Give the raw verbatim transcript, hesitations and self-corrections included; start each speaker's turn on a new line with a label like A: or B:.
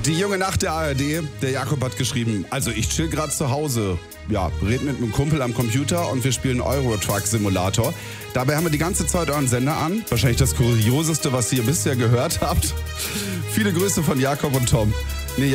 A: Die junge Nacht der A R D, der Jakob hat geschrieben, also ich chill gerade zu Hause, ja, red mit einem Kumpel am Computer und wir spielen Euro Truck Simulator. Dabei haben wir die ganze Zeit euren Sender an, wahrscheinlich das Kurioseste, was ihr bisher gehört habt. Viele Grüße von Jakob und Tom.